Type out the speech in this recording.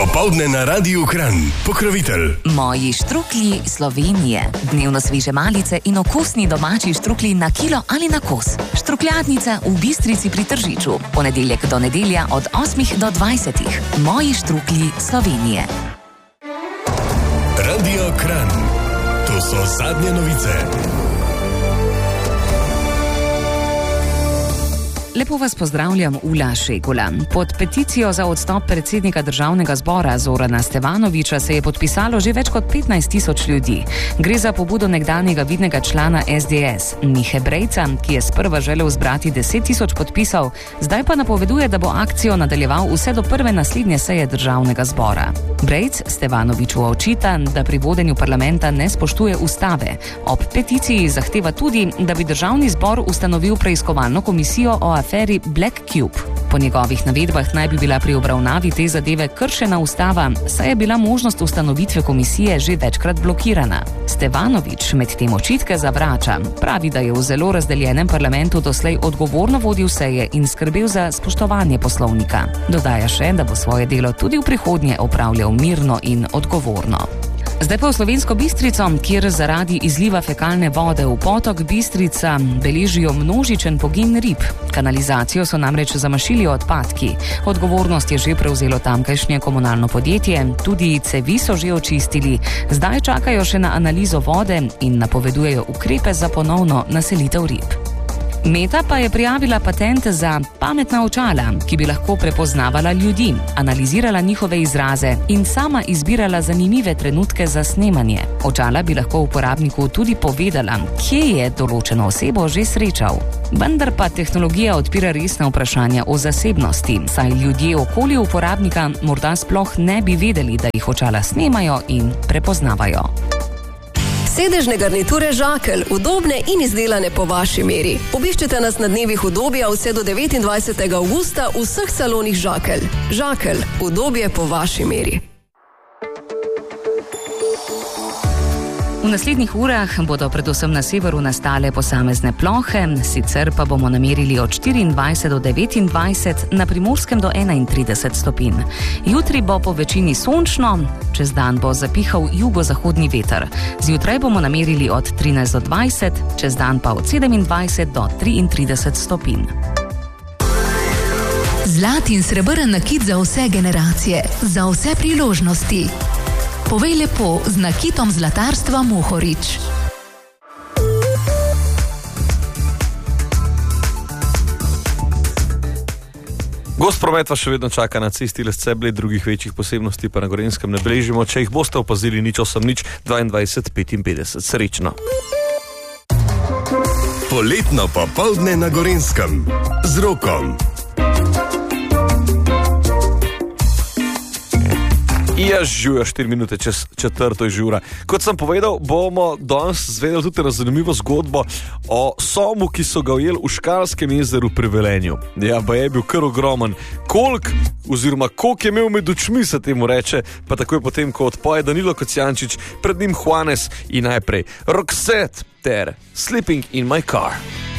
Popoldne na Radiu Kranj. Pokrovitelj. Moji štruklji Slovenije. Dnevno sveže malice in okusni domači štruklji na kilo ali na kos. Štrukljadnica v Bistrici pri Tržiču. Ponedeljek do nedelja od 8 do 20. Moji štruklji Slovenije. Radio Kranj. To so zadnje novice. Lepo vas pozdravljam, Ula Šegula. Pod peticijo za odstop predsednika državnega zbora Zorana Stevanovića se je podpisalo že več kot 15.000 ljudi. Gre za pobudo nekdanjega vidnega člana SDS, Mihe Brejca, ki je sprva želel zbrati 10.000 podpisov, zdaj pa napoveduje, da bo akcijo nadaljeval vse do prve naslednje seje državnega zbora. Brejc Stevanoviću očita, da pri vodenju parlamenta ne spoštuje ustave. Ob peticiji zahteva tudi, da bi državni zbor ustanovil preiskovalno komisijo o aferi Black Cube. Po njegovih navedbah naj bi bila pri obravnavi te zadeve kršena ustava, saj je bila možnost ustanovitve komisije že večkrat blokirana. Stevanović med tem očitke zavrača. Pravi, da je v zelo razdeljenem parlamentu doslej odgovorno vodil seje in skrbel za spoštovanje poslovnika. Dodaja še, da bo svoje delo tudi v prihodnje opravljal mirno in odgovorno. Zdaj pa v Slovensko Bistrico, kjer zaradi izliva fekalne vode v potok Bistrica beležijo množičen pogin rib. Kanalizacijo so namreč zamašili odpadki. Odgovornost je že prevzelo tamkajšnje komunalno podjetje, tudi cevi so že očistili. Zdaj čakajo še na analizo vode in napovedujejo ukrepe za ponovno naselitev rib. Meta pa je prijavila patent za pametna očala, ki bi lahko prepoznavala ljudi, analizirala njihove izraze in sama izbirala zanimive trenutke za snemanje. Očala bi lahko uporabniku tudi povedala, kje je določeno osebo že srečal. Vendar pa tehnologija odpira resna vprašanja o zasebnosti, saj ljudje okoli uporabnika morda sploh ne bi vedeli, da jih očala snemajo in prepoznavajo. Sedežne garniture Žakelj, udobne in izdelane po vaši meri. Obiščite nas na dnevih udobja vse do 29. avgusta v vseh salonih Žakelj. Žakelj, udobje po vaši meri. V naslednjih urah bodo predvsem na severu nastale posamezne plohe, sicer pa bomo namerili od 24 do 29, na Primorskem do 31 stopinj. Jutri bo po večini sončno, čez dan bo zapihal jugozahodni veter. Zjutraj bomo namerili od 13 do 20, čez dan pa od 27 do 33 stopinj. Zlat in srebrn nakit za vse generacije, za vse priložnosti. Povej lepo z nakitom zlatarstva Mohorič. Gost promet vas še vedno čaka na cesti Lesceblje, drugih večjih posebnosti pa na Gorenjskem ne beležimo. Če jih boste opazili, 08055. Srečno. Poletno popoldne na Gorenjskem z Rokom. Ja, žuja, 4 minute čez 4. žura. Kot sem povedal, bomo danes zvedeli tudi zanimivo zgodbo o somu, ki so ga ujeli v Škalskem jezeru pri Velenju. Ja, pa je bil kar ogromen. Koliko je imel med očmi, se temu reče, pa takoj potem, ko odpoje Danilo Kocijančič, pred njim Juanes in najprej Roxette ter Sleeping in my car.